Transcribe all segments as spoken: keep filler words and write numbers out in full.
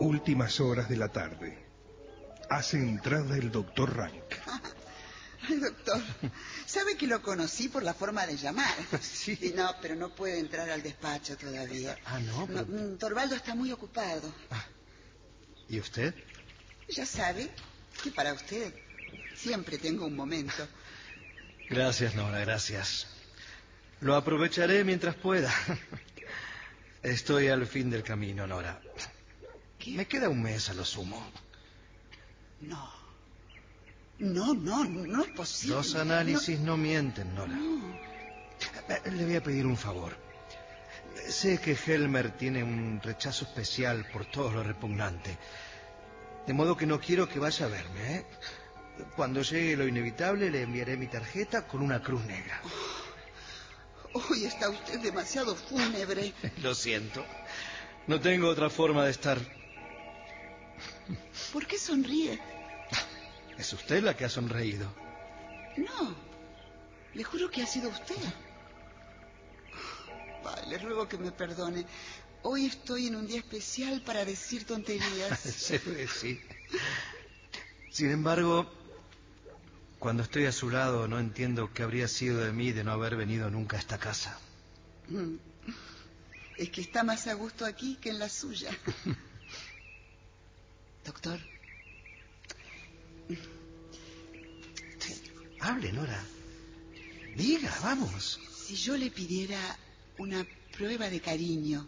Últimas horas de la tarde. Hace entrada el doctor Rank. Ay, doctor, ¿sabe que lo conocí por la forma de llamar? Sí. No, pero no puede entrar al despacho todavía. Ah, no, pero... no Torvaldo está muy ocupado. Ah, ¿y usted? Ya sabe que para usted siempre tengo un momento. Gracias, Nora, gracias. Lo aprovecharé mientras pueda. Estoy al fin del camino, Nora. ¿Qué? Me queda un mes a lo sumo. No. No, no, no es posible. Los análisis no, no mienten, Nora. No. Le voy a pedir un favor. Sé que Helmer tiene un rechazo especial por todo lo repugnante. De modo que no quiero que vaya a verme, ¿eh? Cuando llegue lo inevitable, le enviaré mi tarjeta con una cruz negra. Oh, hoy está usted demasiado fúnebre. Lo siento. No tengo otra forma de estar. ¿Por qué sonríe? Es usted la que ha sonreído. No, le juro que ha sido usted. Ay, le ruego que me perdone. Hoy estoy en un día especial para decir tonterías. Se ve, sí. Sin embargo, cuando estoy a su lado no entiendo qué habría sido de mí de no haber venido nunca a esta casa. Es que está más a gusto aquí que en la suya. Doctor. Hable, Nora. Diga, vamos. Si yo le pidiera una prueba de cariño.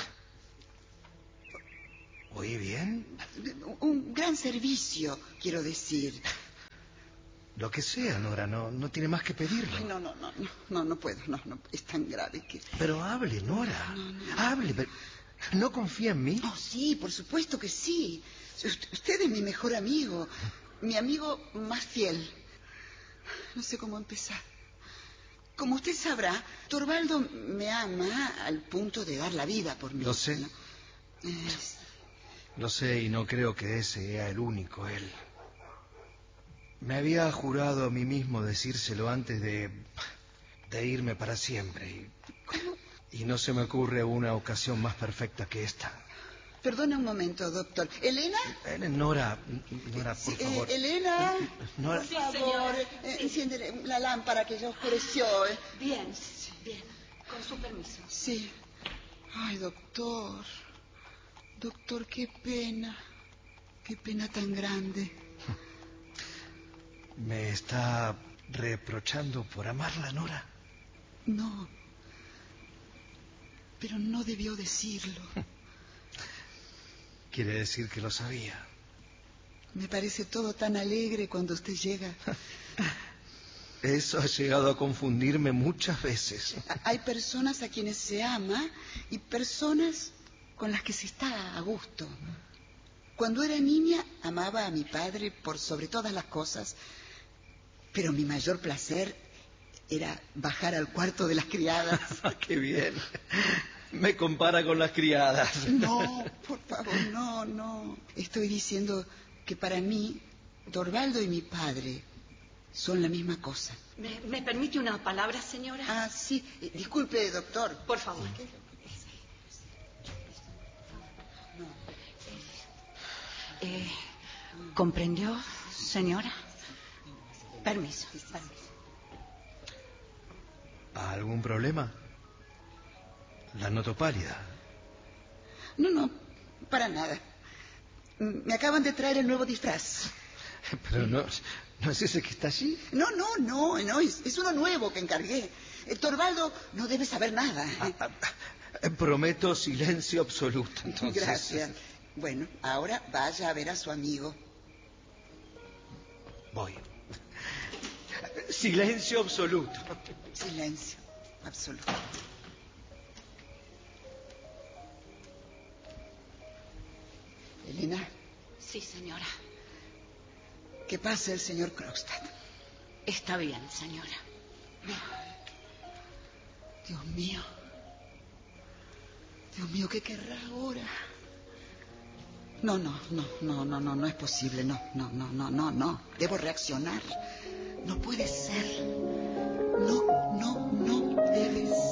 ¿Oí bien? Un gran servicio, quiero decir. Lo que sea, Nora, no, no tiene más que pedirlo. Ay, no, no, no, no, no, no puedo, no, no, es tan grave que... Pero hable, Nora. No, no. Hable, pero... ¿No confía en mí? Oh, sí, por supuesto que sí. Usted es mi mejor amigo, mi amigo más fiel. No sé cómo empezar. Como usted sabrá, Torvaldo me ama al punto de dar la vida por mí. Lo sé. ¿No? Eh, Lo sé y no creo que ese sea el único, él. Me había jurado a mí mismo decírselo antes de... de irme para siempre. Y, ¿Cómo? y no se me ocurre una ocasión más perfecta que esta. Perdone un momento, doctor. ¿Elena? Eh, Nora, Nora, por Sí, favor. Eh, Elena, Nora. por favor, eh, enciende la lámpara que ya oscureció. eh. Bien, bien. Con su permiso. Sí. Ay, doctor. Doctor, qué pena. Qué pena tan grande. ¿Me está reprochando por amarla, Nora? No. Pero no debió decirlo. Quiere decir que lo sabía. Me parece todo tan alegre cuando usted llega. Eso ha llegado a confundirme muchas veces. Hay personas a quienes se ama y personas con las que se está a gusto. Cuando era niña amaba a mi padre por sobre todas las cosas, pero mi mayor placer era bajar al cuarto de las criadas. ¡Qué bien! Me compara con las criadas. No, por favor, no, no. Estoy diciendo que para mí, Torvaldo y mi padre son la misma cosa. ¿Me, me permite una palabra, señora? Ah, sí. Eh, disculpe, doctor. Por favor. Eh, ¿Comprendió, señora? Permiso, permiso. ¿Algún problema? La noto pálida. No, no, para nada. Me acaban de traer el nuevo disfraz. Pero no, ¿no es ese que está allí? No, no, no, no, es, es uno nuevo que encargué. El Torvaldo no debe saber nada. Ah, ah, prometo silencio absoluto, entonces. Gracias. Bueno, ahora vaya a ver a su amigo. Voy. Silencio absoluto. Silencio absoluto. Elena. Sí, señora. ¿Qué pasa el señor Krogstad? Está bien, señora. Bien. Dios mío. Dios mío, ¿qué querrá ahora? No, no, no, no, no, no, no es posible. No, no, no, no, no, no. Debo reaccionar. No puede ser. No.